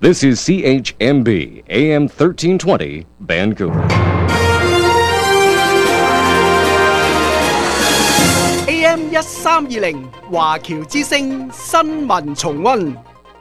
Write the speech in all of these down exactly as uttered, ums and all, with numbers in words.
This is C H M B, A M thirteen twenty, Vancouver. A M 一三二零華僑之聲新聞重溫。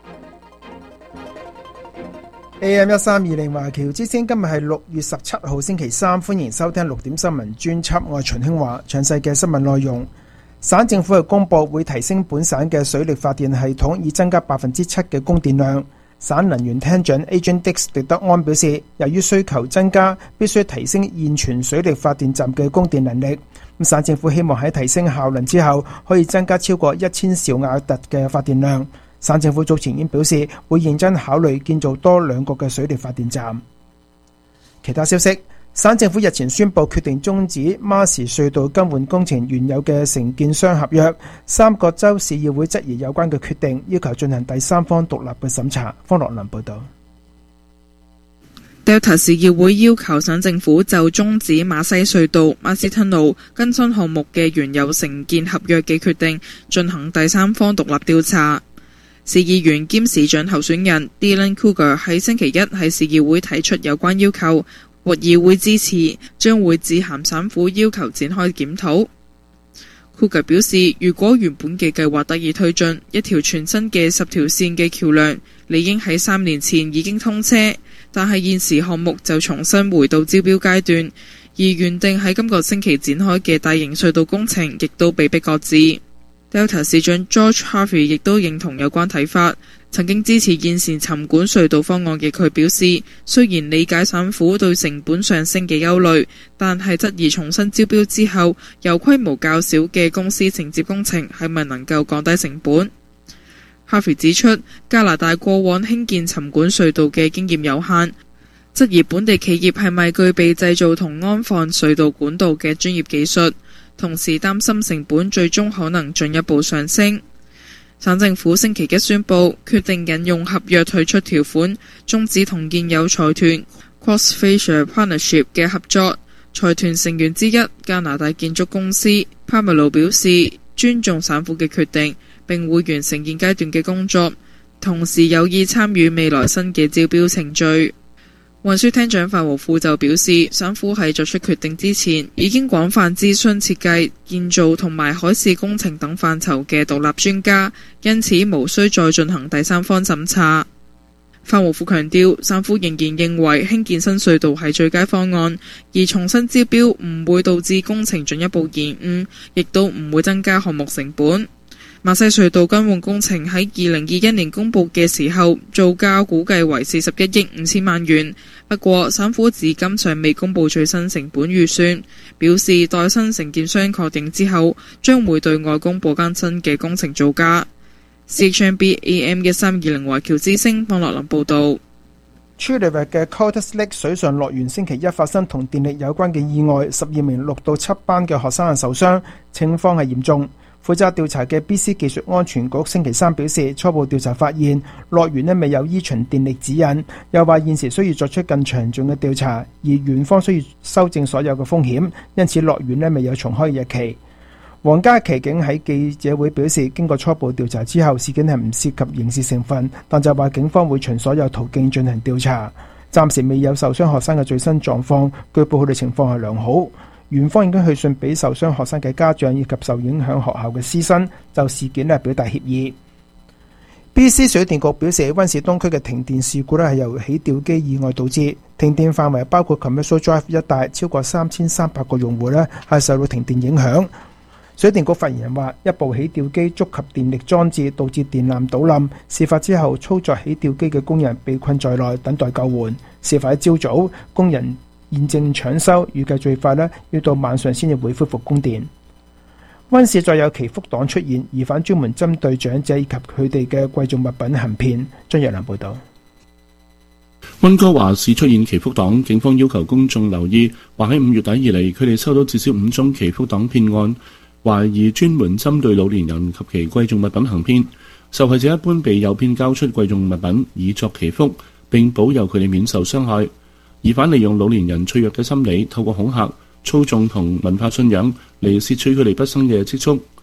A M 一三二零華僑之聲，今日係六月十七號星期三，歡迎收聽六點新聞專輯，我係秦興華。詳細嘅新聞內容，省政府係公布會提升本省嘅水力發電系統，以增加百分之七嘅供電量。省能源廳長 Agent Dix 狄德安表示，由於需求增加，必須提升現存水力發電站嘅供電能力。咁省政府希望喺提升效能之後，可以增加超過一千兆瓦特嘅發電量。省政府早前已經表示，會認真考慮建造多兩個嘅水力發電站。其他消息，省政府日前宣布決定終止馬士隧道更換工程原有嘅承建商合約。三個州市議會質疑有關嘅決定，要求進行第三方獨立嘅審查。方樂林報導。 Delta 市議會要求省政府就終止馬西隧道 Marsden路更新項目嘅原有承建合約嘅決定進行第三方獨立調查。市議員兼市長候選人 Dylan Cougar 喺星期一喺市議會提出有關要求，獲議會支持，將會致函省府要求展開檢討。Cougar 表示，如果原本嘅計劃得以推進，一條全新嘅十條線嘅橋梁理應喺三年前已經通車，但係現時項目就重新回到招標階段，而原定喺今個星期展開嘅大型隧道工程亦都被迫擱置。Delta 市長 George Harvey 亦都認同有關睇法，曾經支持現時沉管隧道方案嘅佢表示，雖然理解省府對成本上升嘅憂慮，但係質疑重新招標之後，由規模較小嘅公司承接工程係咪能夠降低成本。Harvey 指出，加拿大過往興建沉管隧道嘅經驗有限，質疑本地企業係咪具備製造同安放隧道管道嘅專業技術，同時擔心成本最終可能進一步上升。省政府星期一宣布，決定引用合約退出條款，終止同現有財團 Crossfacia Partnership 嘅合作。財團成員之一加拿大建築公司 Pamelo 表示，尊重省府嘅決定，並會完成現階段嘅工作，同時有意參與未來新嘅招標程序。運輸廳長范和富就表示，省府喺作出決定之前，已經廣泛諮詢設計、建造同埋海事工程等範疇嘅獨立專家，因此無需再進行第三方審查。范和富強調，省府仍然認為興建新隧道係最佳方案，而重新招標唔會導致工程進一步延誤，亦都唔會增加項目成本。馬西隧道更換工程喺二零二一年公布嘅時候，造價估計為四十一億五千萬元。不過省府至今尚未公布最新成本預算，表示待新承建商確定之後，將會對外公布更新嘅工程造價。C H M B A M 一三二零華僑之聲方樂林報道。 True River 嘅 Colders Lake 水上樂園星期一發生同電力有關嘅意外，十二名六到七班嘅學生受傷，情況係嚴重。負責調查嘅 B C 技術安全局星期三表示，初步調查發現樂園呢未有依循電力指引，又話現時需要作出更詳盡嘅調查，而園方需要修正所有嘅風險，因此樂園呢未有重開日期。皇家騎警喺記者會表示，經過初步調查之後，事件係唔涉及刑事成分，但就話警方會循所有途徑進行調查。暫時未有受傷學生嘅最新狀況，據報佢哋情況係良好。園方已經去信俾受傷學生嘅家長以及受影響學校嘅師生，就事件咧表達歉意。B C 水電局表示，溫市東區嘅停電事故咧係由起吊機意外導致，停電範圍包括 Commercial Drive 一帶，超過三千三百個用戶咧係受到停電影響。水電局發言人話，一部起吊機觸及電力裝置，導致電纜倒冧。事發之後，操作起吊機嘅工人被困在內，等待救援。事發喺朝早，工人現正搶修，預計最快呢要到晚上先至會恢復供電。溫市再有祈福黨出現，疑犯專門針對長者以及佢哋嘅貴重物品行騙。張若良報導。 溫哥華市出現祈福黨，警方要求公眾留意，話喺五月底以嚟，佢哋收到至少五宗祈福黨騙案，懷疑專門針對老年人及其貴重物品行騙。受害者一般被誘騙交出貴重物品以作祈福，並保佑佢哋免受傷害。疑犯利用老年人脆弱嘅心理，透過恐嚇、操縱同文化信仰嚟竊取佢哋畢生嘅積蓄。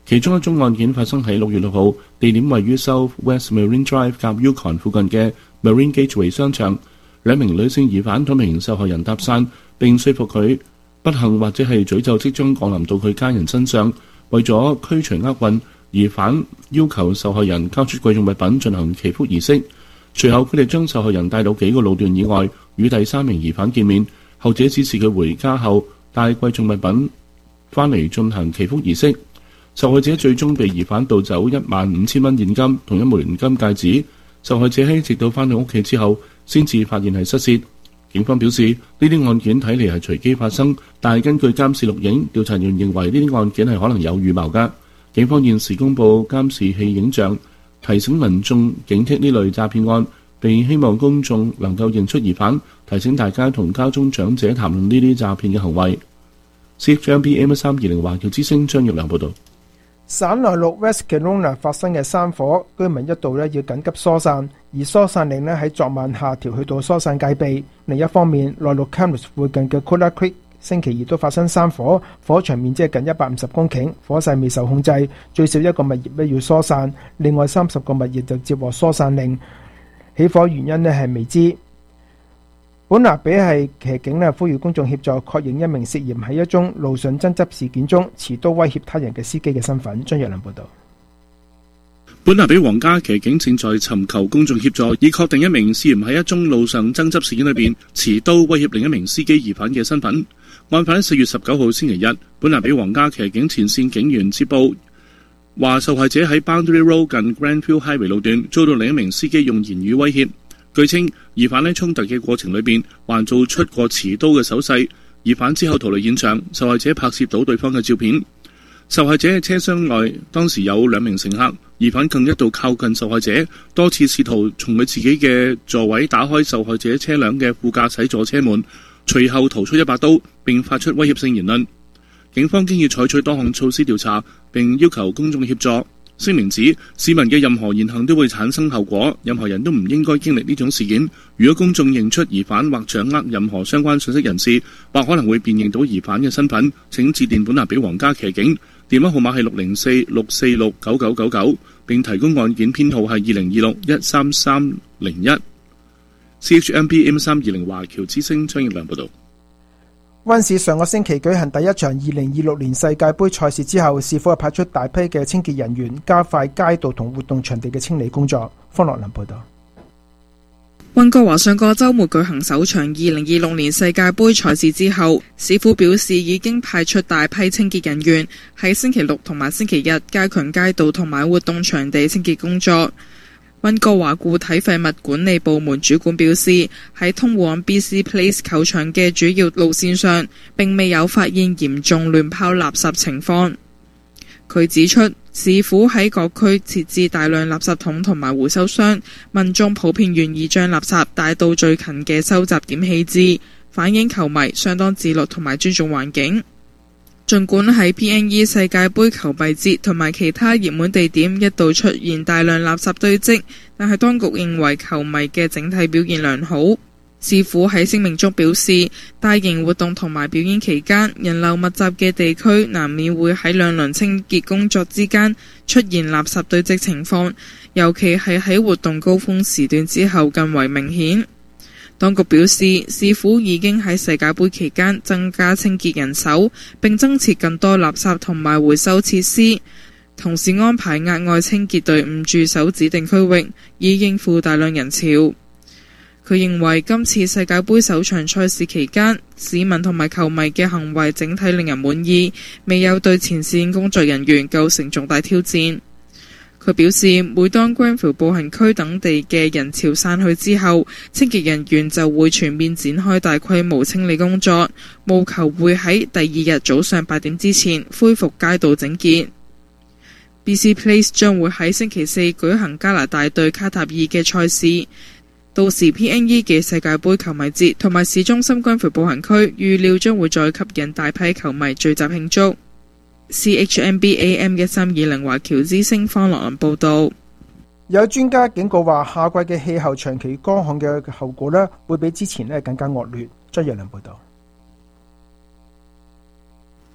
其中一宗案件發生喺六月六號，地點位於 South West Marine Drive 夾 Yukon 附近嘅 Marine Gateway 商場。兩名女性疑犯同名受害人搭訕，並說服佢不幸或者係詛咒即將降臨到佢家人身上。為咗驅除厄運，疑犯要求受害人交出貴重物品進行祈福儀式。隨後佢哋將受害人帶到幾個路段以外，與第三名疑犯見面。後者指示佢回家後帶貴重物品翻嚟進行祈福儀式。受害者最終被疑犯盜走一萬五千蚊現金同一枚現金戒指。受害者喺直到翻到屋企之後，先至發現係失竊。警方表示，呢啲案件睇嚟係隨機發生，但係根據監視錄影，調查員認為呢啲案件係可能有預謀㗎。警方現時公佈監視器影像，提醒民眾警惕呢類詐騙案，並希望公眾能夠認出疑犯，提醒大家同家中長者談論呢啲詐騙嘅行為。C H M B A M 三二零華僑之聲張玉良報導。 省內陸 West Kelowna 發生嘅山火，居民一度咧要緊急疏散，而疏散令咧喺昨晚下調去到疏散戒備。另一方面，內陸 Kamloops 附近嘅 Kula Creek 星期二都發生山火，火場面積近一百五十公頃，火勢未受控制，最少一個物業咧要疏散，另外三十個物業就接獲疏散令。起火原因咧係未知。本拿比係騎警咧呼籲公眾協助確認一名涉嫌喺一宗路上爭執事件中持刀威脅他人嘅司機嘅身份。張若良報道。 本拿比皇家騎警正在尋求公眾協助，以確定一名涉嫌喺一宗路上爭執事件裏邊持刀威脅另一名司機疑犯嘅身份。案發喺四月十九號星期日，本拿比皇家騎警前線警員接報話，受害者喺 Boundary Road 近 Grandview Highway 路段遭到另一名司機用言語威脅。據稱，疑犯喺衝突嘅過程裏邊還做出過持刀嘅手勢。疑犯之後逃離現場，受害者拍攝到對方嘅照片。受害者嘅車廂內當時有兩名乘客，疑犯更一度靠近受害者，多次試圖從佢自己嘅座位打開受害者車輛嘅副駕駛座車門，隨後掏出一把刀並發出威脅性言論。警方經已採取多項措施調查，並要求公眾協助。聲明指，市民嘅任何言行都會產生後果，任何人都唔應該經歷呢種事件。如果公眾認出疑犯或掌握任何相關信息人士，或可能會辨認到疑犯嘅身份，請致電本拿比皇家騎警，電話號碼係六零四六四六九九九九，並提供案件編號係二零二六一三三零一。C H M B M 三二零華僑之聲張業良報道。 溫市上個星期舉行第一場二零二六年世界盃賽事之後，市府派出大批嘅清潔人員，加快街道同活動場地嘅清理工作。方樂林報道。 溫哥華上個週末舉行首場二零二六年世界盃賽事之後，市府表示已經派出大批清潔人員喺星期六同埋星期日加強街道同埋活動場地清潔工作。溫哥華固體廢物管理部門主管表示，喺通往 B C Place 球場嘅主要路線上，並未有發現嚴重亂拋垃圾情況。佢指出，市府喺各區設置大量垃圾桶同埋回收箱，民眾普遍願意將垃圾帶到最近嘅收集點棄置，反映球迷相當自律同埋尊重環境。儘管喺 P N E 世界盃球迷節同埋其他熱門地點一度出現大量垃圾堆積，但係當局認為球迷嘅整體表現良好。市府喺聲明中表示，大型活動同埋表演期間，人流密集嘅地區難免會喺兩輪清潔工作之間出現垃圾堆積情況，尤其係喺活動高峰時段之後更為明顯。當局表示，市府已經喺世界盃期間增加清潔人手，並增設更多垃圾同埋回收設施，同時安排額外清潔隊伍駐守指定區域，以應付大量人潮。佢認為今次世界盃首場賽事期間，市民同埋球迷嘅行為整體令人滿意，未有對前線工作人員構成重大挑戰。佢表示，每當 Granville 步行區等地嘅人潮散去之後，清潔人員就會全面展開大規模清理工作，務求會喺第二日早上八點之前恢復街道整潔。B C Place 將會喺星期四舉行加拿大對卡塔爾嘅賽事，到時 P N E 嘅世界盃球迷節同埋市中心 Granville 步行區預料將會再吸引大批球迷聚集慶祝。C H M B A M 一三二零華僑之聲方樂林報道。 有專家警告話，夏季嘅氣候長期乾旱嘅後果呢會比之前呢更加惡劣。張若良報道。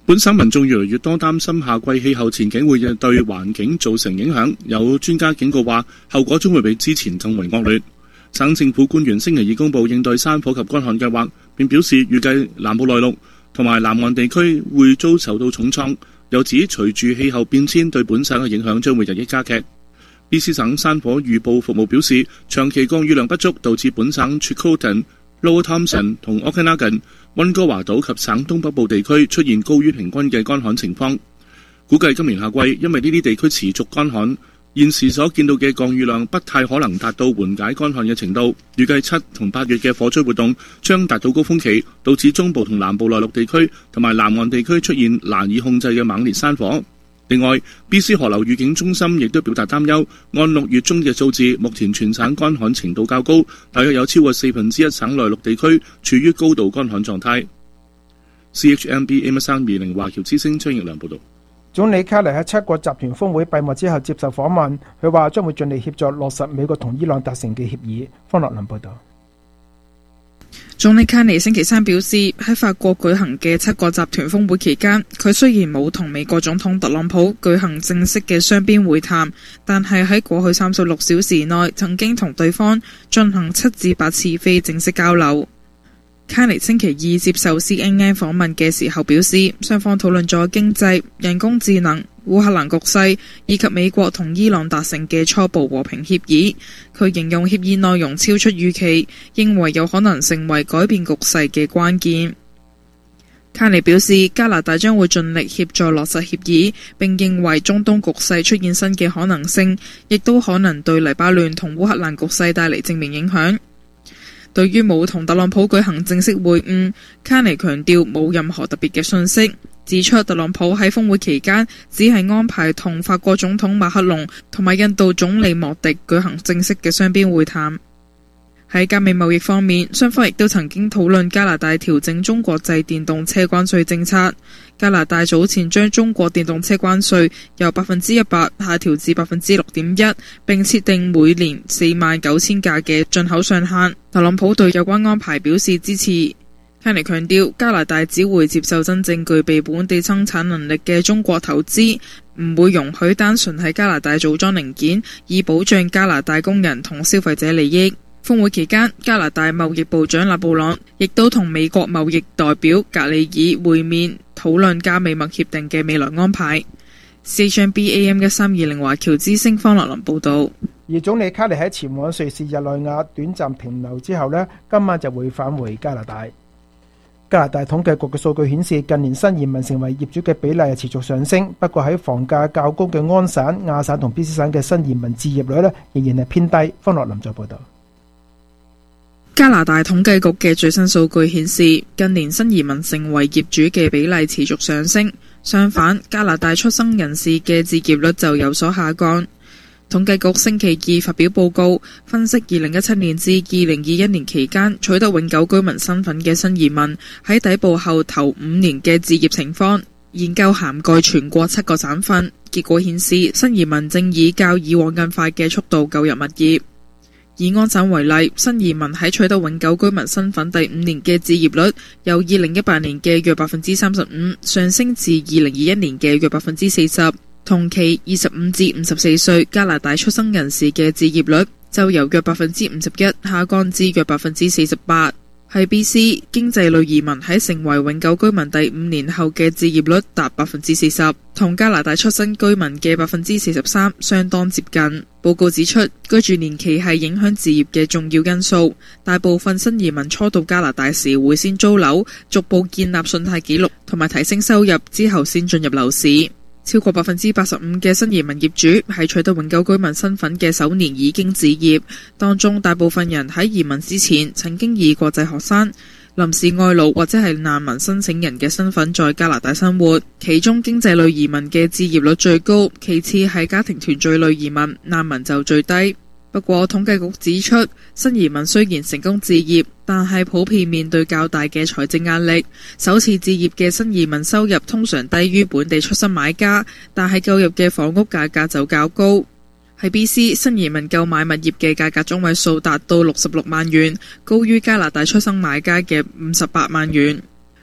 本省民眾越嚟越多擔心夏季氣候前景會對環境造成影響，有專家警告話後果將會比之前更為惡劣。省政府官員星期二公布應對山火及乾旱計劃，並表示預計南部內陸同埋南岸地區會遭受到重創，又指隨住氣候變遷對本省嘅影響將會日益加劇。B C 省山火預報服務表示，長期降雨量不足導致本省 Chilcotin、Lower Thomson 同 Okanagan、溫哥華島及省東北部地區出現高於平均嘅乾旱情況。估計今年夏季因為呢啲地區持續乾旱，現時所見到嘅降雨量不太可能達到緩解乾旱嘅程度。預計七同八月嘅火災活動將達到高峰期，導致中部同南部內陸地區同埋南岸地區出現難以控制嘅猛烈山火。另外 B C 河流預警中心亦都表達擔憂，按六月中嘅數字，目前全省乾旱程度較高，大約有超過四分之一省內陸地區處於高度乾旱狀態。C H M B A M 三二零華僑之聲張奕良報道。 總理卡尼喺七國集團峰會閉幕之後接受訪問，佢話將會盡力協助落實美國同伊朗達成嘅協議。方樂林報道。 總理卡尼星期三表示，喺法國舉行嘅七國集團峰會期間，佢雖然冇同美國總統特朗普舉行正式嘅雙邊會談，但係喺過去三十六小時內曾經同對方進行七至八次非正式交流。卡尼星期二接受 C N N 訪問嘅時候表示，雙方討論咗經濟、人工智能、烏克蘭局勢以及美國同伊朗達成嘅初步和平協議。佢形容協議內容超出預期，認為有可能成為改變局勢嘅關鍵。卡尼表示，加拿大將會盡力協助落實協議，並認為中東局勢出現新嘅可能性，亦都可能對黎巴嫩同烏克蘭局勢帶嚟正面影響。對於冇同特朗普舉行正式會晤，卡尼強調冇任何特別嘅訊息，指出特朗普喺峰會期間只係安排同法國總統馬克龍同埋印度總理莫迪舉行正式嘅雙邊會談。喺加美貿易方面，雙方亦都曾經討論加拿大調整中國製電動車關稅政策。加拿大早前將中國電動車關稅由百分之一百下調至百分之六點一，並設定每年四萬九千架嘅進口上限。特朗普對有關安排表示支持。卡尼強調，加拿大只會接受真正具備本地生產能力嘅中國投資，唔會容許單純喺加拿大組裝零件，以保障加拿大工人同消費者利益。峰會期間，加拿大貿易部長勒布朗亦都同美國貿易代表格里爾會面，討論加美貿協定嘅未來安排。C H M B A M 一三二零華僑之聲方樂林報道。 而總理卡尼喺前往瑞士日內瓦短暫停留之後呢，今晚就會返回加拿大。加拿大統計局嘅數據顯示，近年新移民成為業主嘅比例係持續上升，不過喺房價較高嘅安省、亞省同 B C 省嘅新移民置業率呢，仍然係偏低。方樂林再報道。 加拿大統計局嘅最新數據顯示，近年新移民成為業主嘅比例持續上升，相反，加拿大出生人士嘅置業率就有所下降。統計局星期二發表報告，分析二零一七年至二零二一年期間取得永久居民身份嘅新移民喺抵埗後頭五年嘅置業情況，研究涵蓋全國七個省份，結果顯示新移民正以較以往更快嘅速度購入物業。以安省為例，新移民喺取得永久居民身份第五年嘅置業率，由二零一八年嘅約百分之三十五上升至二零二一年嘅約百分之四十。同期二十五至五十四歲加拿大出生人士嘅置業率就由約百分之五十一下降至約百分之四十八。喺 B C 經濟類移民喺成為永久居民第五年後嘅置業率達百分之四十，同加拿大出生居民嘅百分之四十三相當接近。報告指出，居住年期係影響置業嘅重要因素。大部分新移民初到加拿大時會先租樓，逐步建立信貸記錄同埋提升收入之後先進入樓市。超過百分之八十五嘅新移民業主喺取得永久居民身份嘅首年已經置業，當中大部分人喺移民之前曾經以國際學生、臨時外勞或者係難民申請人嘅身份在加拿大生活。其中經濟類移民嘅置業率最高，其次係家庭團聚類移民，難民就最低。不過統計局指出，新移民雖然成功置業，但係普遍面對較大嘅財政壓力。首次置業嘅新移民收入通常低於本地出生買家，但係購入嘅房屋價格就較高。喺 B C 新移民購買物業嘅價格中位數達到六十六萬元，高於加拿大出生買家嘅五十八萬元。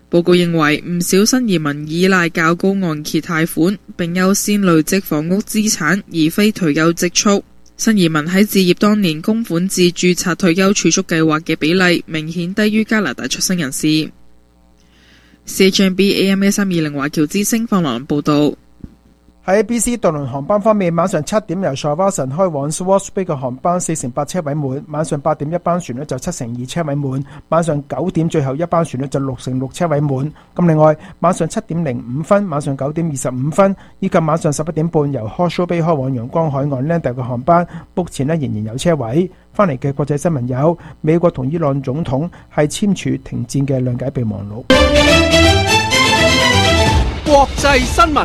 報告認為，唔少新移民依賴較高按揭貸款，並優先累積房屋資產，而非退休積蓄。新移民喺置業當年供款至註冊退休儲蓄計劃嘅比例，明顯低於加拿大出生人士。C H M B A M 一三二零華僑之聲方蘭報導。 喺 B C 渡輪航班方面，晚上七點由 Shawson 開往 Swartz Bay 嘅航班四成八車位滿，晚上八點一班船呢就七成二車位滿，晚上九點最後一班船呢就六成六車位滿。咁另外，晚上七點零五分、晚上九點二十五分以及晚上十一點半由 Horseshoe Bay 開往陽光海岸 Lander 嘅航班，目前呢仍然有車位。翻嚟嘅國際新聞有：美國同伊朗總統係簽署停戰嘅諒解備忘錄。 國際新聞。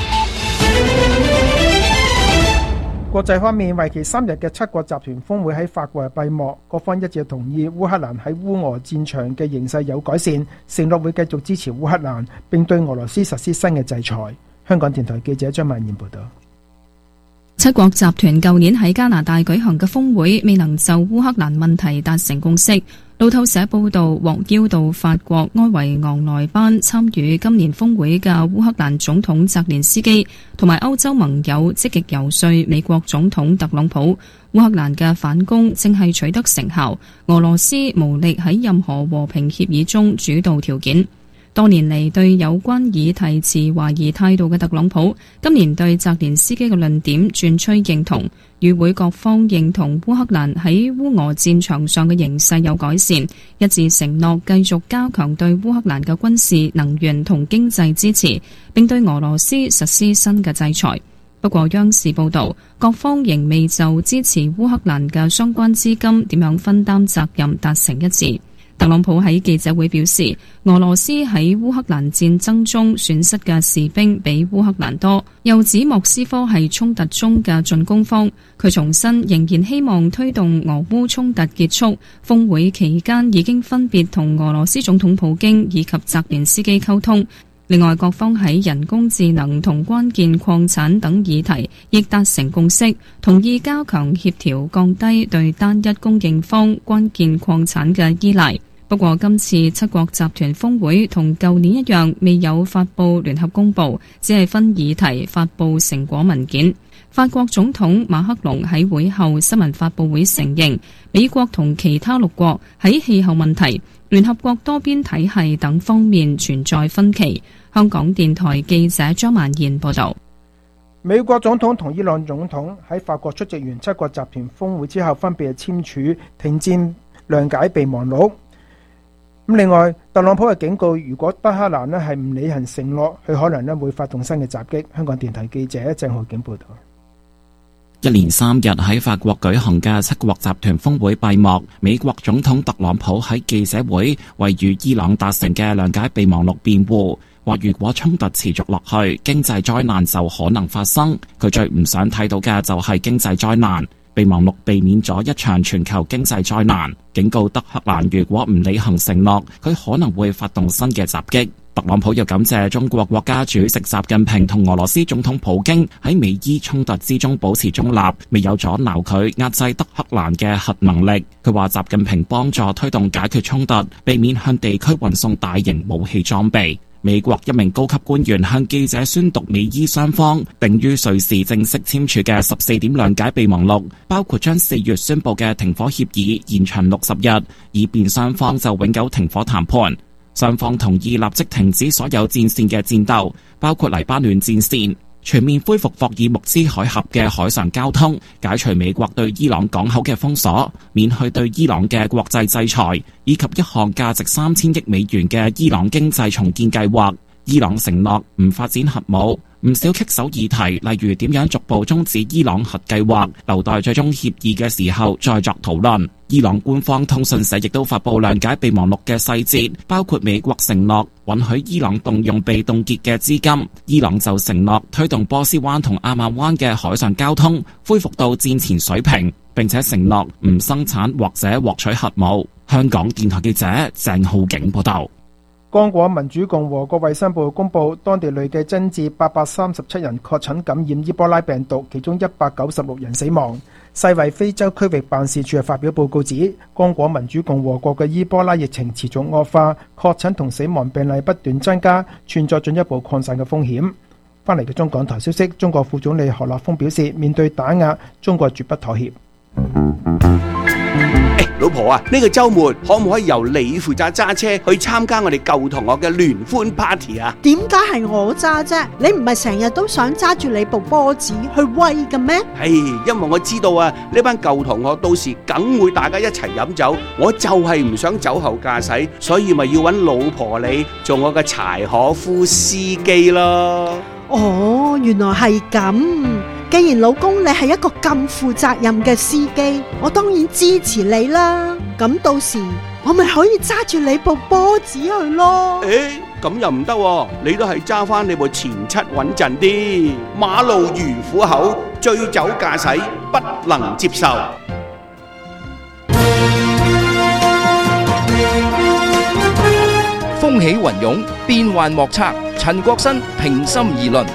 國際方面，為期三日嘅七國集團峰會喺法國閉幕，各方一致同意烏克蘭喺烏俄戰場嘅形勢有改善，承諾會繼續支持烏克蘭，並對俄羅斯實施新嘅制裁。香港電台記者張曼燕報道。 七國集團舊年喺加拿大舉行嘅峰會未能就烏克蘭問題達成共識。路透社報道，獲邀到法國埃維昂萊班參與今年峰會嘅烏克蘭總統澤連斯基同埋歐洲盟友積極游說美國總統特朗普，烏克蘭嘅反攻正係取得成效，俄羅斯無力喺任何和平協議中主導條件。多年嚟對有關議題持懷疑態度嘅特朗普，今年對澤連斯基嘅論點轉趨認同，與會各方認同烏克蘭喺烏俄戰場上嘅形勢有改善，一致承諾繼續加強對烏克蘭嘅軍事、能源同經濟支持，並對俄羅斯實施新嘅制裁。不過央視報道，各方仍未就支持烏克蘭嘅相關資金點樣分擔責任達成一致。特朗普喺記者會表示，俄羅斯喺烏克蘭戰爭中損失嘅士兵比烏克蘭多，又指莫斯科係衝突中嘅進攻方。佢重申仍然希望推動俄烏衝突結束。峰會期間已經分別同俄羅斯總統普京以及澤連斯基溝通。另外，各方喺人工智能同關鍵礦產等議題亦達成共識，同意加強協調，降低對單一供應方關鍵礦產嘅依賴。不過今次七國集團峰會同舊年一樣，未有發布聯合公報，只係分議題發布成果文件。法國總統馬克龍喺會後新聞發佈會承認，美國同其他六國喺氣候問題、聯合國多邊體系等方面存在分歧。香港電台記者張曼燕報道。 美國總統同伊朗總統喺法國出席完七國集團峰會之後，分別簽署停戰諒解備忘錄。咁另外，特朗普嘅警告，如果德黑蘭咧係唔履行承諾，佢可能咧會發動新嘅襲擊。香港電台記者鄭浩景報道。 一連三日喺法國舉行嘅七國集團峰會閉幕，美國總統特朗普喺記者會為與伊朗達成嘅諒解備忘錄辯護，話如果衝突持續落去，經濟災難就可能發生。佢最唔想睇到嘅就係經濟災難。備忘錄避免咗一場全球經濟災難，警告德黑蘭如果唔履行承諾，佢可能會發動新嘅襲擊。特朗普又感謝中國國家主席習近平同俄羅斯總統普京喺美伊衝突之中保持中立，未有阻撓佢壓制德黑蘭嘅核能力。佢話習近平幫助推動解決衝突，避免向地區運送大型武器裝備。美國一名高級官員向記者宣讀美伊雙方並於瑞士正式簽署嘅十四點諒解備忘錄，包括將四月宣布嘅停火協議延長六十日，以便雙方就永久停火談判。雙方同意立即停止所有戰線嘅戰鬥，包括黎巴嫩戰線，全面恢復霍爾木茲海峽嘅海上交通，解除美國對伊朗港口嘅封鎖，免去對伊朗嘅國際制裁，以及一項價值三千億美元嘅伊朗經濟重建計劃。伊朗承諾唔發展核武，唔少棘手議題，例如點樣逐步終止伊朗核計劃，留待最終協議嘅時候再作討論。伊朗官方通訊社亦都發布諒解備忘錄嘅細節，包括美國承諾允許伊朗動用被凍結嘅資金，伊朗就承諾推動波斯灣同阿曼灣嘅海上交通恢復到戰前水平，並且承諾唔生產或者獲取核武。香港電台記者鄭浩景報道。 剛果民主共和國衛生部公布，當地累計增至八百三十七人確診感染伊波拉病毒，其中一百九十六人死亡。 世衛非洲區域辦事處發表報告指，剛果民主共和國嘅伊波拉疫情持續惡化，確診同死亡病例不斷增加，存在進一步擴散嘅風險。翻嚟嘅中港台消息，中國副總理何立峰表示，面對打壓，中國絕不妥協。 老婆啊，呢個週末可唔可以由你負責揸車去參加我哋舊同學嘅聯歡 party 啊？ 點解係我揸啫？你唔係成日都想揸住你部波子去威嘅咩？ 係，因為我知道啊，呢班舊同學到時梗會大家一齊飲酒，我就係唔想酒後駕駛，所以咪要揾老婆你做我嘅柴可夫司機咯。 哦，原來係咁。既然老公你係一個咁負責任嘅司機，我當然支持你啦。咁到時我咪可以揸住你部波子去咯。 誒，咁又唔得喎，你都係揸翻你部前七穩陣啲。馬路如虎口，醉酒駕駛不能接受。 風起雲湧，變幻莫測。陳國新平心而論。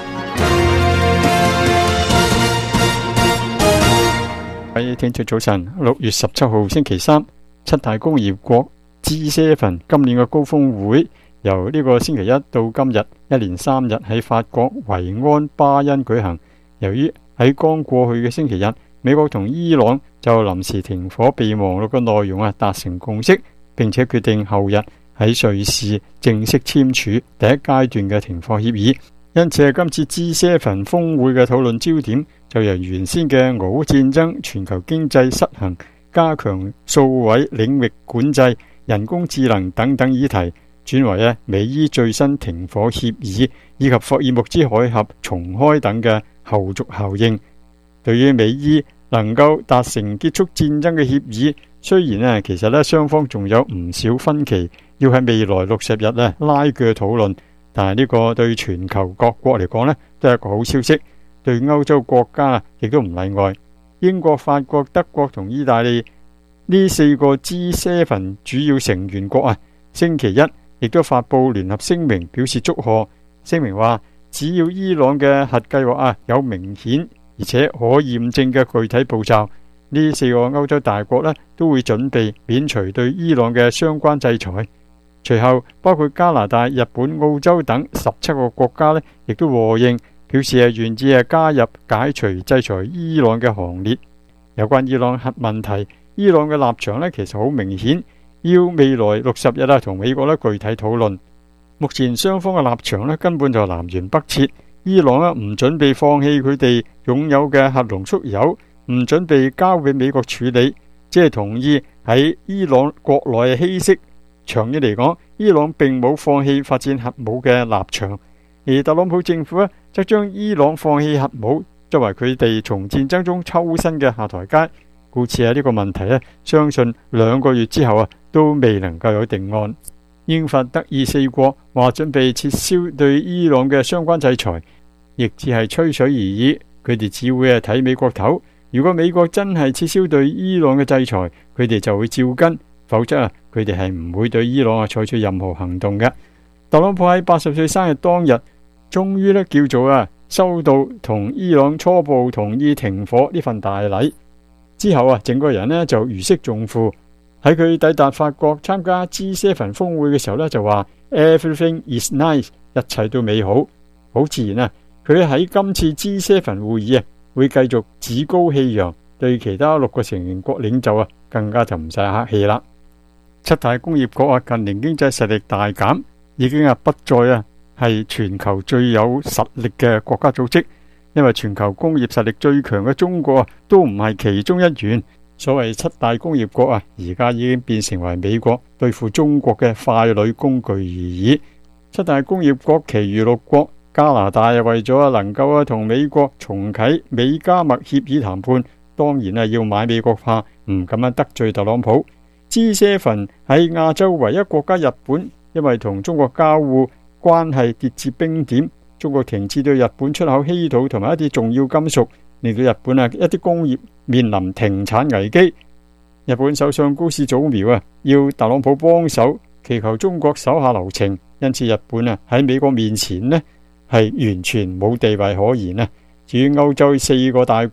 各位聽眾早晨，六月十七號星期三，七大工業國 G 七 今年嘅高峰會由呢個星期一到今日一連三日喺法國維安巴恩舉行。由於喺剛過去嘅星期日，美國同伊朗就臨時停火備忘錄嘅內容啊達成共識，並且決定後日喺瑞士正式簽署第一階段嘅停火協議。因此係今次 G 七 峰會嘅討論焦點就由原先嘅俄烏戰爭、全球經濟失衡、加強數位領域管制、人工智能等等議題，轉為咧美伊最新停火協議以及霍爾木茲海峽重開等嘅後續效應。對於美伊能夠達成結束戰爭嘅協議，雖然咧其實咧雙方仲有唔少分歧，要喺未來六十日咧拉鋸討論。但係呢個對全球各國嚟講呢都係一個好消息。對歐洲國家亦都唔例外。英國、法國、德國同意大利呢四個 G 七 主要成員國啊，星期一亦都發佈聯合聲明，表示祝賀。聲明話，只要伊朗嘅核計劃啊有明顯而且可驗證嘅具體步驟，呢四個歐洲大國呢都會準備免除對伊朗嘅相關制裁。隨後，包括加拿大、日本、澳洲等十七個國家呢亦都和應，表示係願意係加入解除制裁伊朗嘅行列。有關伊朗核問題，伊朗嘅立場呢其實好明顯，要未來六十日啊同美國呢具體討論。目前雙方嘅立場呢根本就南轅北轍。伊朗啊唔準備放棄佢哋擁有嘅核濃縮鈾，唔準備交俾美國處理，只係同意喺伊朗國內稀釋。長遠嚟講，伊朗並冇放棄發展核武嘅立場，而特朗普政府呢則將伊朗放棄核武作為佢哋從戰爭中抽身嘅下台階。故此喺呢個問題呢，相信兩個月之後啊都未能夠有定案。英法德意四國話準備撤銷對伊朗嘅相關制裁，亦只係吹水而已。佢哋只會係睇美國頭。如果美國真係撤銷對伊朗嘅制裁，佢哋就會照跟。否則啊，佢哋係唔會對伊朗啊採取任何行動嘅。特朗普喺八十歲生日當日，終於咧叫做啊收到同伊朗初步同意停火呢份大禮。之後啊，整個人呢就如釋重負。喺佢抵達法國參加 G 七 峰會嘅時候呢，就話 Everything is nice， 一切都美好。好自然啊，佢喺今次 G 七 會議啊會繼續趾高氣揚，對其他六個成員國領袖啊更加就唔使客氣啦。七大工業國啊，近年經濟實力大減，已經啊不再啊係全球最有實力嘅國家組織，因為全球工業實力最強嘅中國啊，都唔係其中一員。所謂七大工業國啊，而家已經變成為美國對付中國嘅傀儡工具而已。七大工業國其餘六國，加拿大為咗能夠啊同美國重啟美加墨協議談判，當然係要買美國化，唔敢樣得罪特朗普。G 七 喺亞洲唯一國家日本，因為同中國交惡關係跌至冰點，中國停止對日本出口稀土同埋一啲重要金屬，令到日本啊一啲工業面臨停產危機。日本首相高市早苗啊要特朗普幫手，祈求中國手下留情，因此日本啊喺美國面前呢係完全冇地位可言啊。至於歐洲四個大國，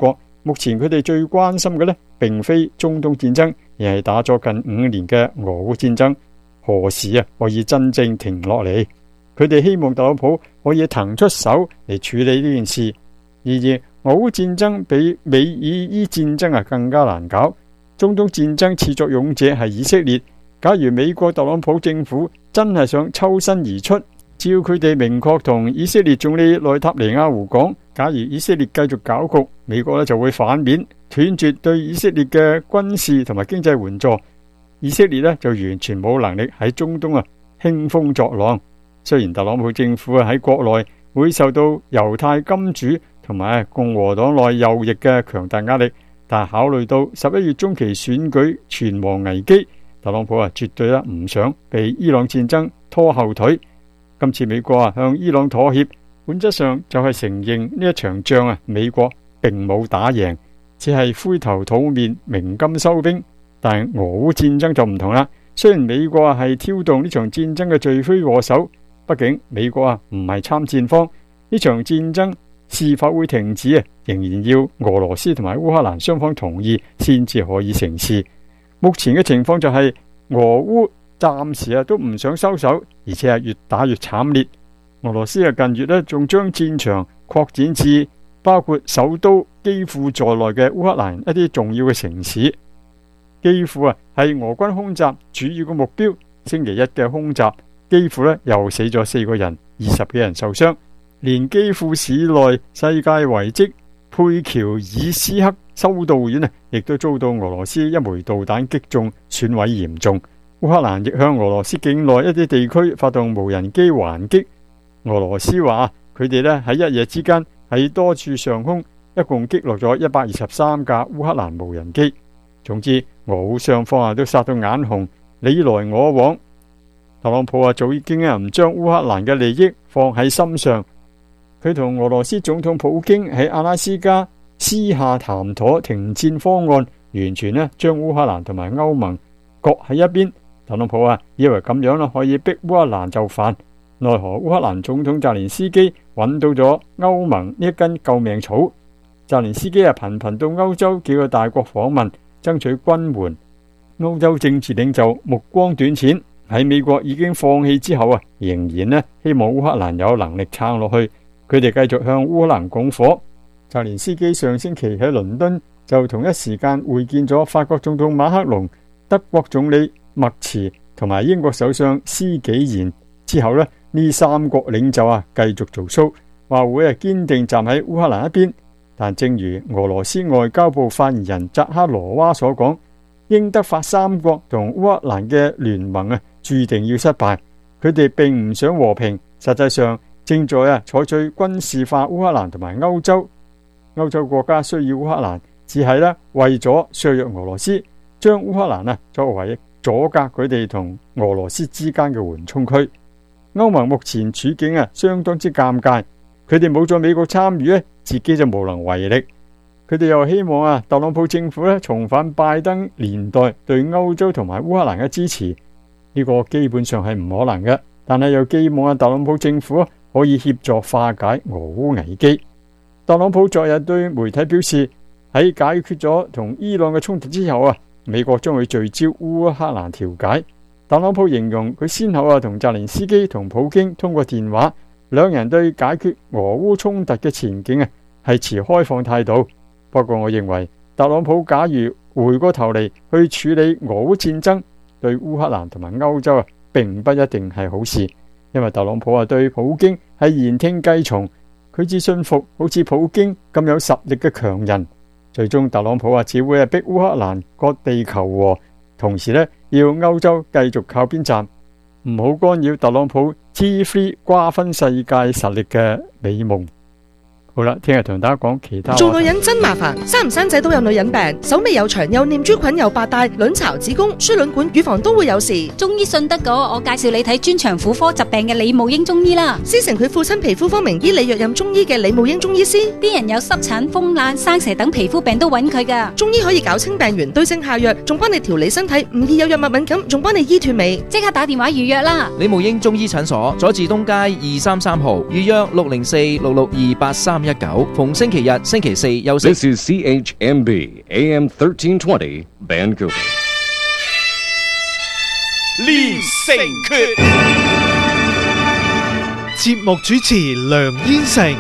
目前佢哋最關心嘅呢，並非中東戰爭，而係打咗近五年嘅俄烏戰爭，何時啊可以真正停落嚟？佢哋希望特朗普可以騰出手嚟處理呢件事。然而，俄烏戰爭比美以伊戰爭啊更加難搞。中東戰爭始作俑者係以色列。假如美國特朗普政府真係想抽身而出，照佢哋明確同以色列總理內塔尼亞胡講，假如以色列繼續搞局，美國呢就會反面斷絕對以色列嘅軍事同埋經濟援助，以色列呢就完全冇能力喺中東啊興風作浪。雖然特朗普政府啊喺國內會受到猶太金主同埋共和黨內右翼嘅強大壓力，但係考慮到十一月中期選舉存亡危機，特朗普啊，絕對咧唔想被伊朗戰爭拖後腿。今次美國啊向伊朗妥協，本質上就係承認呢一場仗啊，美國並冇打贏，只係灰頭土面鳴金收兵。但係俄烏戰爭就唔同啦，雖然美國啊係挑動呢場戰爭嘅罪魁禍首，畢竟美國啊唔係參戰方，呢場戰爭是否會停止啊，仍然要俄羅斯同埋烏克蘭雙方同意先至可以成事。目前嘅情況就係俄烏暫時啊都唔想收手，而且係越打越慘烈。俄羅斯啊近月呢仲將戰場擴展至包括首都基輔在內嘅烏克蘭一啲重要嘅城市。基輔啊係俄軍空襲主要嘅目標。星期一嘅空襲，基輔呢又死咗四個人，二十幾人受傷。連基輔市內世界遺跡佩喬爾斯克修道院啊，亦都遭到俄羅斯一枚導彈擊中，損毀嚴重。烏克蘭亦向俄羅斯境內一啲地區發動無人機還擊。俄羅斯話佢哋咧喺一夜之間喺多處上空一共擊落咗一百二十三架烏克蘭無人機。總之，俄烏雙方啊都殺到眼紅，你來我往。特朗普啊早已經啊唔將烏克蘭嘅利益放喺心上。佢同俄羅斯總統普京喺阿拉斯加私下談妥停戰方案，完全呢將烏克蘭同埋歐盟各喺一邊。特朗普啊以為咁樣啦可以逼烏克蘭就範，奈何烏克蘭總統澤連斯基揾到咗歐盟呢一根救命草。澤連斯基啊頻頻到歐洲幾個大國訪問，爭取軍援。歐洲政治領袖目光短淺，喺美國已經放棄之後啊，仍然呢希望烏克蘭有能力撐落去。佢哋繼續向烏克蘭拱火。澤連斯基上星期喺倫敦就同一時間會見咗法國總統馬克龍、德國總理默茨同埋英國首相施紀賢。之後呢，呢三國領袖啊繼續做 show， 話會係堅定站喺烏克蘭一邊。但正如俄羅斯外交部發言人扎哈羅娃所講，英德法三國同烏克蘭嘅聯盟啊注定要失敗。佢哋並唔想和平，實際上正在啊採取軍事化烏克蘭同埋歐洲。歐洲國家需要烏克蘭，只係咧為咗削弱俄羅斯，將烏克蘭啊作為阻隔佢哋同俄羅斯之間嘅緩衝區。歐盟目前處境啊相當之尷尬，佢哋冇咗美國參與咧，自己就無能為力。佢哋又希望啊特朗普政府咧重返拜登年代對歐洲同埋烏克蘭嘅支持，呢個基本上係唔可能嘅。但係又寄望啊特朗普政府可以協助化解俄烏危機。特朗普昨日對媒體表示，喺解決咗同伊朗嘅衝突之後啊，美國將會聚焦烏克蘭調解。特朗普形容佢先後啊同澤連斯基同普京通過電話，兩人對解決俄烏衝突嘅前景啊係持開放態度。不過我認為特朗普假如回過頭嚟去處理俄烏戰爭，對烏克蘭同埋歐洲啊並不一定係好事，因為特朗普啊對普京係言聽計從，佢只信服好似普京咁有實力嘅強人。最終特朗普啊只會係逼烏克蘭割地求和，同時呢要歐洲繼續靠邊站，唔好干擾特朗普 T 三瓜分世界實力嘅美夢。好啦，聽日同大家講其他。 做女人真麻煩，生唔生仔都有女人病，手尾又長，又念珠菌，又白帶，卵巢、子宮、輸卵管、乳房都會有事。 中醫信得過，我介紹你睇專長婦科疾病嘅李慕英中醫啦。 師承佢父親皮膚科名醫李若任中醫嘅李慕英中醫師， 啲人有濕疹、風癩、生蛇等皮膚病都揾佢噶。 中醫可以搞清病源，對症下藥，仲幫你調理身體，唔易有藥物敏感，仲幫你醫斷尾。 即刻打電話預約啦！ 李慕英中醫診所，佐治東街二三三號，預約六零四六六二八三一。 一九，逢星期日、星期四休息。 This is C H M B A M thirteen twenty Vancouver。 連城訣，節目主持梁燕成。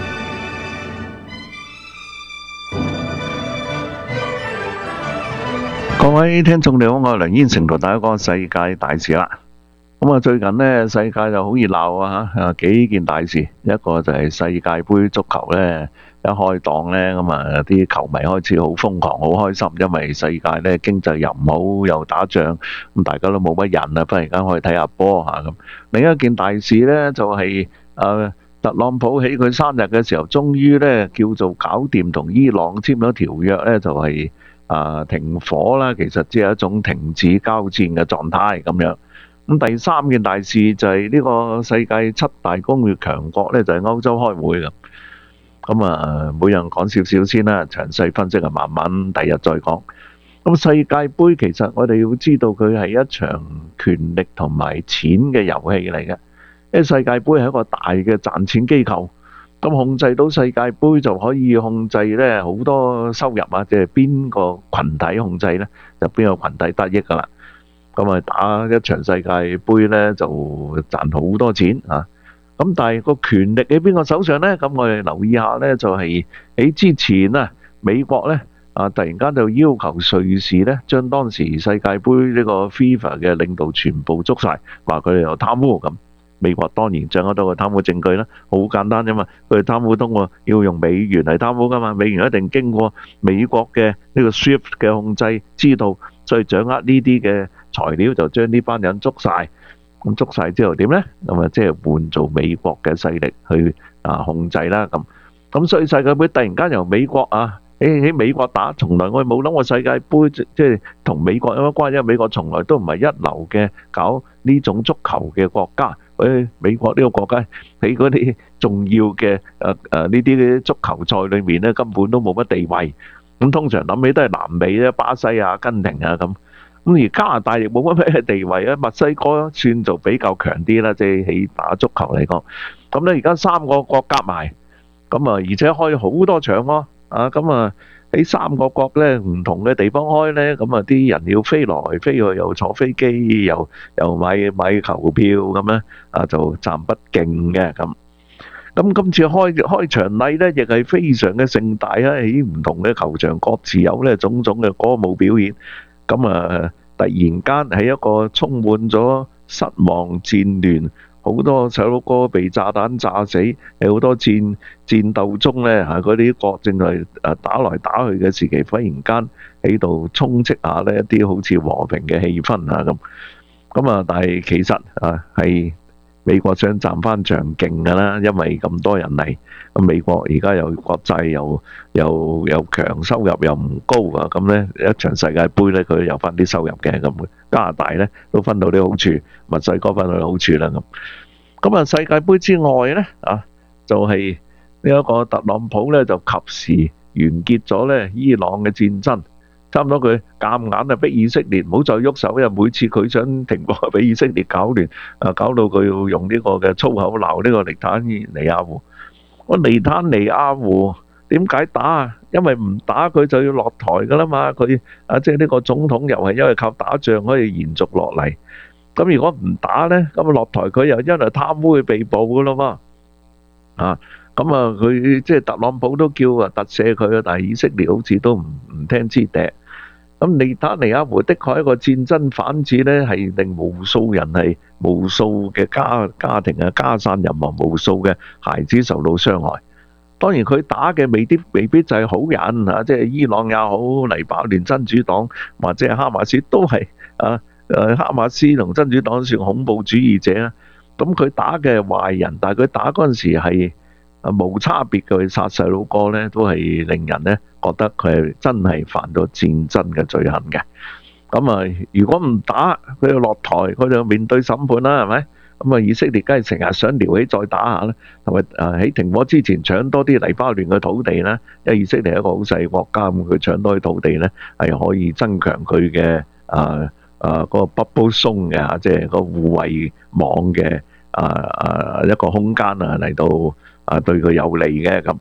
各位聽眾你好，我係梁燕成，同大家講世界大事啦。咁啊，最近呢，世界就好熱鬧啊吓，幾件大事，一個就係世界盃足球呢，一開檔呢，咁啊啲球迷開始好瘋狂，好開心，因為世界呢經濟又唔好，又打仗，咁大家都冇乜人啊，忽然間可以睇下波吓咁。另一件大事呢，就係誒特朗普喺佢生日嘅時候，終於呢叫做搞掂同伊朗簽咗條約呢，就係誒停火啦，其實只係一種停止交戰嘅狀態咁樣。咁第三件大事就係呢個世界七大工業強國咧，就係歐洲開會咁。咁啊，每樣講少少先啦，詳細分析啊，慢慢第日再講。咁世界盃其實我哋要知道佢係一場權力同埋錢嘅遊戲嚟嘅。因為世界盃係一個大嘅賺錢機構，咁控制到世界盃就可以控制咧好多收入啊，即係邊個羣體控制咧，就邊個羣體得益噶啦。咁啊，打一場世界盃咧就賺好多錢啊！咁但係個權力喺邊個手上咧？咁我哋留意下咧，就係喺之前啊，美國咧啊，突然間就要求瑞士咧，將當時世界盃呢個 FIFA 嘅領導全部捉晒，話佢哋有貪污咁。美國當然掌握到個貪污證據啦，好簡單啫嘛，佢哋貪污通過要用美元嚟貪污噶嘛，美元一定經過美國嘅呢個 SWIFT 嘅控制，知道所以掌握呢啲嘅材料就將呢班人捉晒。咁捉晒之後點呢？咁啊即係換做美國嘅勢力去啊控制啦咁。咁所以世界盃突然間由美國啊喺喺美國打，從來我哋冇諗過世界盃即係同美國有乜關係，因為美國從來都唔係一流嘅搞呢種足球嘅國家。誒美國呢個國家喺嗰啲重要嘅誒誒呢啲足球賽裏面咧，根本都冇乜地位。咁通常諗起都係南美咧，巴西啊、阿根廷啊咁。咁而加拿大亦冇乜咩地位啊，墨西哥算就比較強啲啦，即係喺打足球嚟講。咁咧而家三個國夾埋，咁啊而且開好多場咯，啊咁啊喺三個國咧唔同嘅地方開咧，咁啊啲人要飛來飛去，又坐飛機，又又買買球票咁咧，啊就暫不敬嘅咁。咁今次開開場禮咧，亦係非常嘅盛大啊！喺唔同嘅球場各自有咧種種嘅歌舞表演。咁啊，突然間喺一個充滿咗失望、戰亂，好多細路哥被炸彈炸死，喺好多戰戰鬥中咧嚇，嗰啲國正係誒打來打去嘅時期，忽然間喺度充斥下呢一啲好似和平嘅氣氛啊咁。咁啊，但係其實啊係美國想賺翻場勁㗎啦，因為咁多人嚟。咁美國而家又國債又又又強，收入又唔高啊，咁咧一場世界盃咧佢有翻啲收入嘅咁。加拿大咧都分到啲好處，墨西哥分到啲好處啦咁。咁啊世界盃之外咧啊，就係呢一個特朗普咧就及時完結咗咧伊朗嘅戰爭。差唔多佢夾硬啊逼以色列唔好再喐手，因為每次佢想停火，俾以色列搞亂，啊搞到佢要用呢個嘅粗口鬧呢個尼坦尼亞胡。我尼坦尼亞胡點解打啊？因為唔打佢就要落台噶啦嘛。佢啊即係呢個總統又係因為靠打仗可以延續落嚟。咁如果唔打咧，咁啊落台佢又因為貪污去被捕噶啦嘛。啊！咁啊，佢即係特朗普都叫啊特赦佢啊，但係以色列好似都唔唔聽支笛。咁尼坦尼亞胡的確係一個戰爭反子咧，係令無數人係無數嘅家家庭啊家散人亡，無數嘅孩子受到傷害。當然佢打嘅未必未必就係好人啊，即係伊朗也好，黎巴嫩真主黨或者係哈馬斯都係啊誒哈馬斯同真主黨算恐怖主義者啊。咁佢打嘅係壞人，但係佢打嗰陣時係啊無差別嘅去殺細路哥咧，都係令人咧覺得佢係真係犯咗戰爭嘅罪行嘅。咁啊，如果唔打，佢要落台，佢就面對審判啦，係咪？咁啊，以色列梗係成日想撩起再打下啦，同埋啊喺停火之前搶多啲黎巴嫩嘅土地啦，因為以色列係一個好細國家，咁佢搶多啲土地咧係可以增強佢嘅啊啊嗰個 bubble zone 嘅嚇，即係個護衛網嘅啊啊一個空間啊嚟到啊對佢有利嘅咁。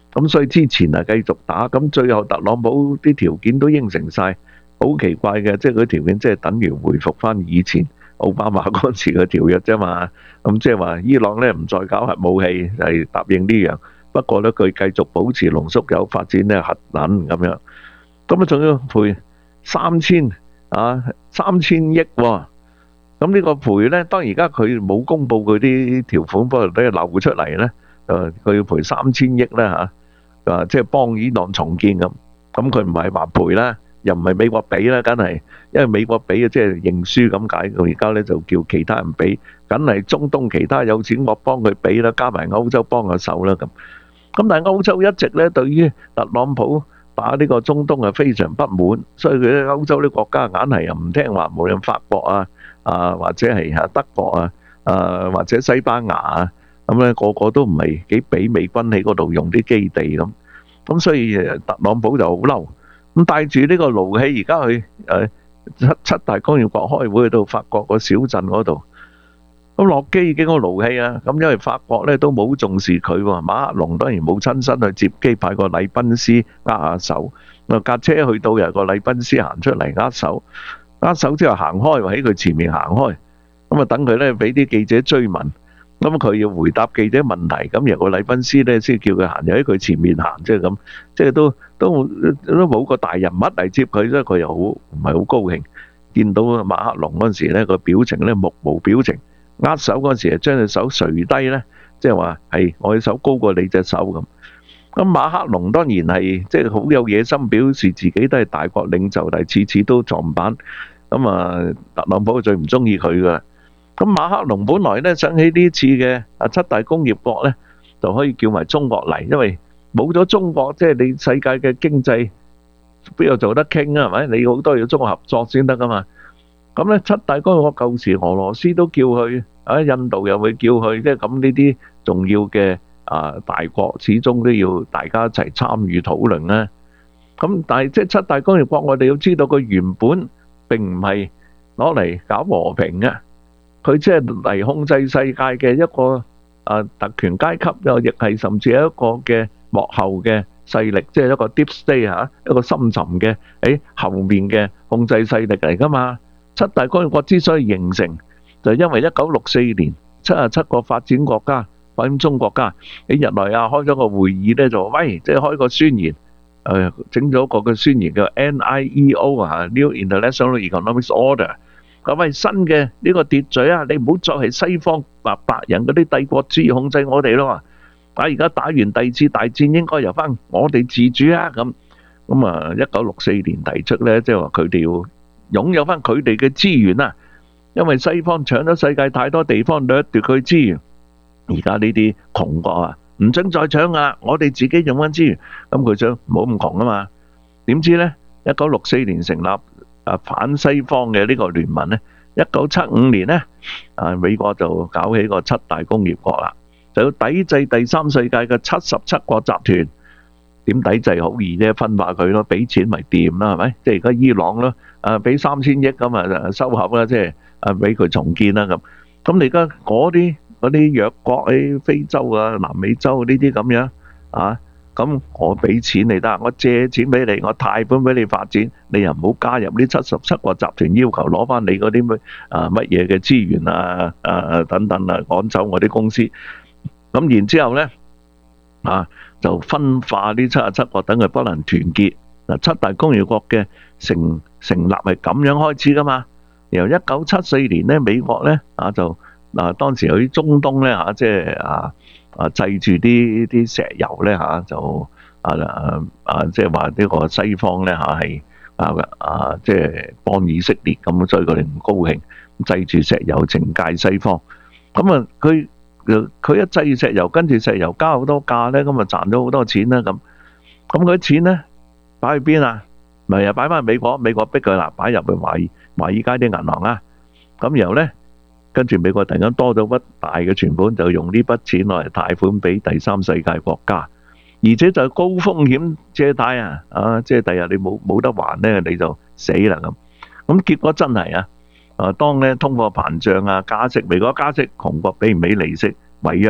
咁所以之前啊繼續打，咁最後特朗普啲條件都應承晒，好奇怪嘅，即係佢條件即係等於回復翻以前奧巴馬嗰時嘅條約啫嘛。咁即係話伊朗咧唔再搞核武器，係答應呢樣。不過咧佢繼續保持濃縮鈾發展咧核能咁樣。咁啊仲要賠三千啊三千億喎。咁呢個賠咧，當然而家佢冇公布佢啲條款，不過都係漏出嚟咧。誒，佢要賠三千億咧嚇，啊，即係幫伊朗重建咁。咁佢唔係話賠啦，又唔係美國俾啦，梗係，因為美國俾嘅即係認輸咁解。佢而家咧就叫其他人俾，梗係中東其他有錢國幫佢俾啦，加埋歐洲幫下手啦咁。咁但係歐洲一直咧對於特朗普打呢個中東係非常不滿，所以佢咧歐洲啲國家硬係又唔聽話，無論法國啊啊或者係嚇德國啊啊或者西班牙啊。咁咧個個都唔係幾俾美軍喺嗰度用啲基地咁，咁所以特朗普就好嬲，咁帶住呢個勞氣而家去誒七七大工業國開會去到法國個小鎮嗰度，咁落機已經好勞氣啊！咁因為法國咧都冇重視佢喎，馬克龍當然冇親身去接機，派個禮賓司握下手，啊架車去到又個禮賓司行出嚟握手，握手之後行開，喺佢前面行開，咁啊等佢咧俾啲記者追問。咁佢要回答記者問題，咁由個禮賓司咧先叫佢行，又喺佢前面行，即係咁，即係都都都冇個大人物嚟接佢，所以佢又好唔係好高興。見到馬克龍嗰陣時咧，個表情咧目無表情，握手嗰陣時係將隻手垂低咧，即係話係我隻手高過你隻手咁。咁馬克龍當然係即係好有野心，表示自己都係大國領袖，但係次次都撞板。咁啊，特朗普最唔中意佢噶。咁馬克龍本來咧想起呢次嘅啊七大工業國咧，就可以叫埋中國嚟，因為冇咗中國，即係你世界嘅經濟邊有做得傾啊？係咪？你好多要中國合作先得噶嘛。咁咧七大工業國舊時俄羅斯都叫佢，啊印度又會叫佢，即係咁呢啲重要嘅啊大國，始終都要大家一齊參與討論啦。咁但係即係七大工業國，我哋要知道佢原本並唔係攞嚟搞和平嘅。佢即係嚟控制世界嘅一個啊特權階級，又亦係甚至係一個嘅幕後嘅勢力，即係一個 deep state 嚇，一個深沉嘅喺後面嘅控制勢力嚟㗎嘛。七大工業國之所以形成，就因為一九六四年七十七個發展國家、發展中國家喺日內瓦開咗個會議咧，就話喂，即係開個宣言，誒整咗個嘅宣言叫 N I E O 啊 ，New International Economic Order。咁係新嘅呢個秩序啊！你唔好再係西方白白人嗰啲帝國主義控制我哋咯。啊！而家打完第二次大戰，應該由翻我哋自主啊！咁咁啊，一九六四年提出咧，即係話佢哋要擁有翻佢哋嘅資源啊！因為西方搶咗世界太多地方，掠奪佢資源。而家呢啲窮國啊，唔準再搶啊！我哋自己用翻資源。咁佢想唔好咁窮啊嘛？點知咧？一九六四年成立。啊！反西方嘅呢個聯盟咧，一九七五年咧，啊美國就搞起個七大工業國啦，就要抵制第三世界嘅七十七國集團。點抵制好易啫？分化佢咯，俾錢咪掂啦，係咪？即係而家伊朗咯，啊俾三千億咁啊收合啦，即係啊俾佢重建啦咁。咁你而家嗰啲嗰啲弱國喺非洲啊、南美洲呢啲咁樣啊？咁我俾錢你得，我借錢俾你，我貸款俾你發展，你又唔好加入呢七十七個集團要求攞翻你嗰啲乜啊乜嘢嘅資源啊啊等等啊，趕走我啲公司。咁然之後咧啊，就分化呢七十七個，等佢不能團結。嗱，七大工業國嘅成成立係咁樣開始噶嘛。由一九七四年咧，美國咧啊就嗱當時有啲中東咧嚇，即係啊。啊，制住啲啲石油咧嚇，就啊啊啊，即係話呢個西方咧嚇係啊啊，即係幫以色列咁，所以佢哋唔高興，制住石油懲戒西方。咁啊，佢佢一制石油，跟住石油加好多價咧，咁啊賺咗好多錢啦咁。咁佢啲錢咧擺去邊啊？咪又擺翻美國，美國逼佢嗱擺入去華爾華爾街啲銀行啊。咁然後咧。跟住美國突然間多咗筆大嘅存款，就用呢筆錢攞嚟貸款俾第三世界國家，而且就係高風險借貸啊！啊，即係第日你冇冇得還咧，你就死啦咁。咁結果真係啊！啊，當咧通貨膨脹啊、加息，美國加息，窮國俾唔起利息違約，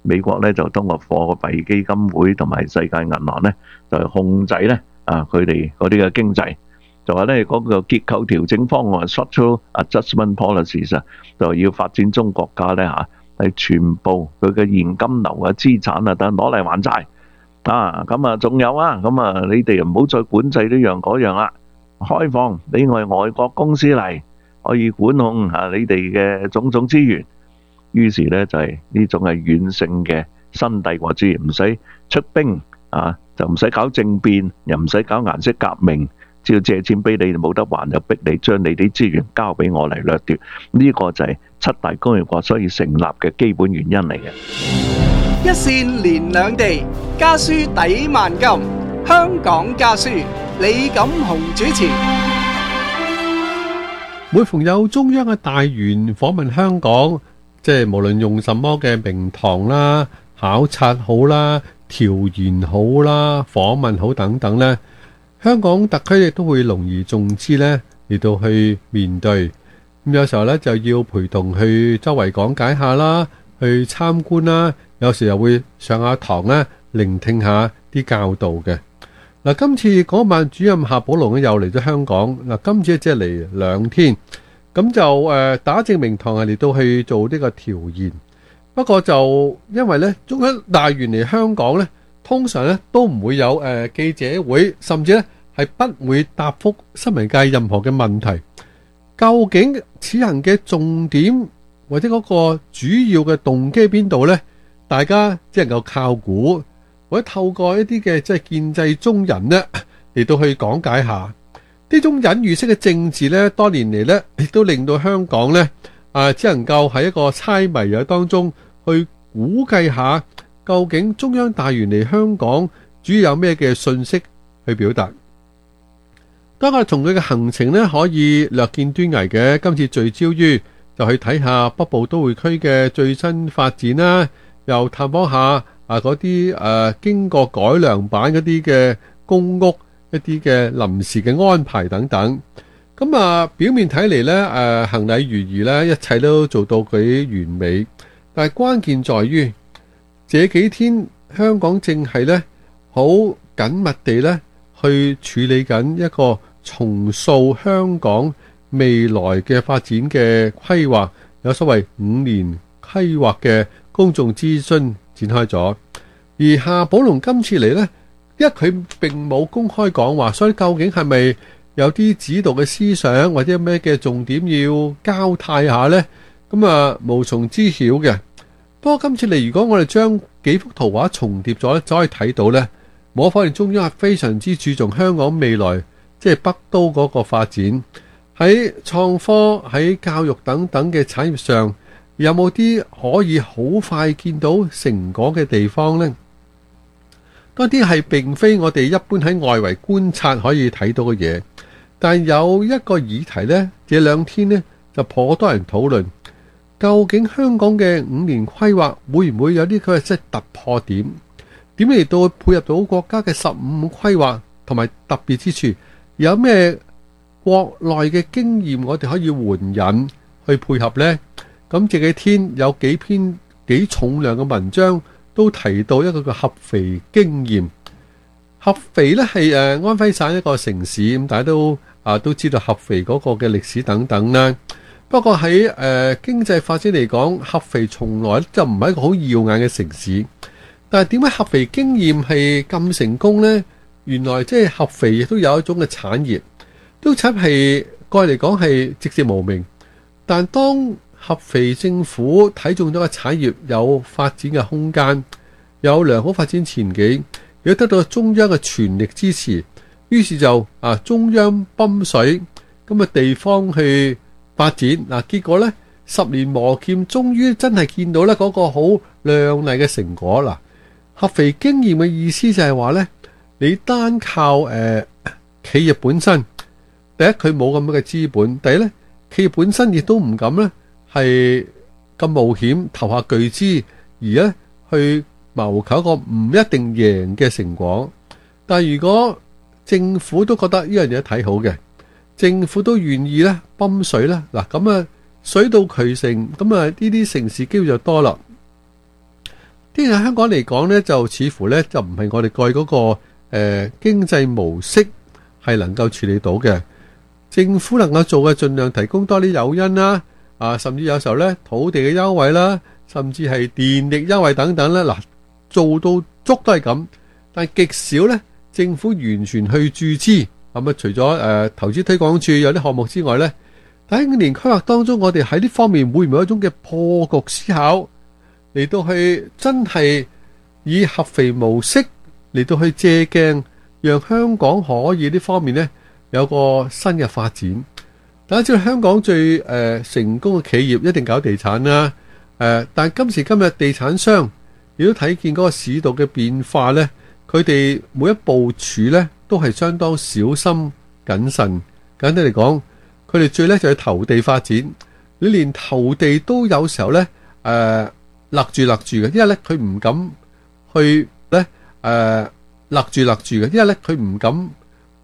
美國咧就通過貨幣基金會同埋世界銀行咧就控制咧啊佢哋嗰啲嘅經濟，就話咧嗰個結構調整方案 （structural adjustment policies） 啊，就要發展中國家咧嚇係全部佢嘅現金流啊、資產啊等攞嚟還債啊。咁啊，仲有啊，咁啊，你哋唔好再管制呢樣嗰樣啦，開放俾我外國公司嚟可以管控嚇你哋嘅種種資源。於是咧就係呢種係軟性嘅新帝國主義，唔使出兵啊，就唔使搞政變，又唔使搞顏色革命，只要借錢俾你冇得還，就逼你將你啲資源交俾我嚟掠奪。呢個就係七大工業國所以成立嘅基本原因嚟嘅。 一線連兩地，家書抵萬金。香港家書，李錦雄主持。 每逢有中央嘅大員訪問香港，即係無論用什麼嘅名堂啦、考察好啦、調研好啦、訪問好等等呢，香港特區亦都會隆而重之呢嚟到去面對。咁有時候呢就要陪同去周圍講解下啦，去參觀啦，有時又會上下堂呢，聆聽下啲教導嘅。嗱，今次港澳辦主任夏寶龍又嚟咗香港，嗱，今次即係嚟兩天。咁就誒打正名堂係嚟到去做呢個調研，不過就因為咧中央大員嚟香港咧，通常咧都唔會有誒記者會，甚至咧係不會答覆新聞界任何嘅問題。究竟此行嘅重點或者嗰個主要嘅動機邊度咧？大家只能夠靠估，或者透過一啲嘅即係建制中人咧嚟到去講解下。呢種隱喻式嘅政治呢，多年嚟呢亦都令到香港呢，啊，只能夠喺一個猜謎嘅當中去估計下，究竟中央大員嚟香港主要有咩嘅信息去表達。當我從佢嘅行程呢，可以略見端倪嘅，今次聚焦於就去睇下北部都會區嘅最新發展啦，又探訪下啊嗰啲誒經過改良版嗰啲嘅公屋。一啲嘅臨時嘅安排等等，咁啊表面睇嚟呢，誒行禮如儀呢，一切都做到佢完美。但係關鍵在於，這幾天香港正係呢好緊密地呢去處理緊一個重塑香港未來嘅發展嘅規劃，有所謂五年規劃嘅公眾諮詢展開咗。而夏寶龍今次嚟呢，因為佢並冇公開講話，所以究竟係咪有啲指導嘅思想或者咩嘅重點要交代下呢？咁啊無從知曉嘅。不過今次嚟，如果我哋將幾幅圖畫重疊咗咧，就可以睇到呢，無可否認中央係非常之注重香港未來即係北都嗰個發展，喺創科、喺教育等等嘅產業上，有冇啲可以好快見到成果嘅地方呢？多啲係並非我哋一般喺外圍觀察可以睇到嘅嘢，但有一個議題呢，這兩天呢就頗多人討論，究竟香港嘅五年規劃會唔會有啲佢嘅即係突破點？點嚟到配合到國家嘅十五規劃同埋特別之處？有咩國內嘅經驗我哋可以援引去配合呢？咁這幾天有幾篇幾重量嘅文章。都提到一個叫合肥經驗。合肥呢係誒安徽省一個城市，咁大家都啊都知道合肥嗰個嘅歷史等等啦。不過喺誒、呃、經濟發展嚟講，合肥從來就唔係一個好耀眼嘅城市。但係點解合肥經驗係咁成功呢？原來即係合肥亦都有一種嘅產業，都產係過嚟講係籍籍無名。但當合肥政府睇中咗個產業有發展嘅空間，有良好發展前景，亦都得到中央嘅全力支持，於是就啊中央泵水，咁啊地方去發展嗱，結果呢，十年磨劍，終於真係見到呢嗰個好亮麗嘅成果啦。合肥經驗嘅意思就係話呢，你單靠誒、呃、企業本身，第一佢冇咁嘅資本，第二呢，企業本身亦都唔敢呢。係咁冒險投下巨資，而咧去謀求一個唔一定贏嘅成果。但係如果政府都覺得呢樣嘢睇好嘅，政府都願意咧泵水咧，嗱咁啊水到渠成，咁啊呢啲城市機會就多啦。 啲喺香港嚟講呢，就似乎呢，就唔係我哋過去嗰、那個誒、呃、經濟模式係能夠處理到嘅。政府能夠做嘅，盡量提供多啲誘因啦，啊，甚至有時候呢，土地嘅優惠啦，甚至係電力優惠等等呢，嗱，做到足都係咁，但係極少呢，政府完全去注資。咁啊，除咗誒、呃、投資推廣署有啲項目之外呢，喺五年規劃當中，我哋喺呢方面會唔會有一種嘅破局思考嚟到去真係以合肥模式嚟到去借鏡，讓香港可以呢方面呢有個新嘅發展。大家知道香港最誒、呃、成功嘅企業一定搞地產啦，誒、呃，但係今時今日地產商亦都睇見嗰個市道嘅變化呢，佢哋每一部署呢都係相當小心謹慎。簡單嚟講，佢哋最叻就係投地發展，你連投地都有時候呢誒勒住勒住嘅，因為呢佢唔敢去呢誒勒住勒住嘅，因為呢佢唔敢